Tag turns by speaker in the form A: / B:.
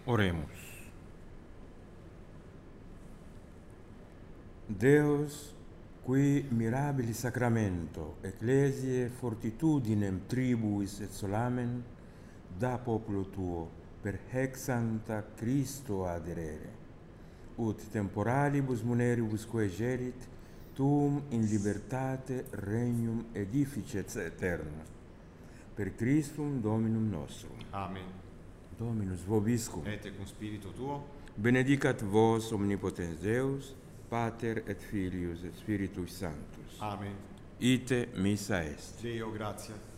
A: Oremus. Deus, qui mirabili sacramento, ecclesiae fortitudinem tribuis et solamen, da populo tuo per hec sancta Christo aderere, ut temporalibus muneribus coegerit, tuum in libertate regnum edificet aeterno. Per Christum Dominum nostrum.
B: Amen.
A: Dominus vobiscum.
B: Et cum spiritu tuo.
A: Benedicat vos omnipotens Deus, Pater et Filius et Spiritus Sanctus.
B: Amen.
A: Ite missa est.
B: Deo gratia.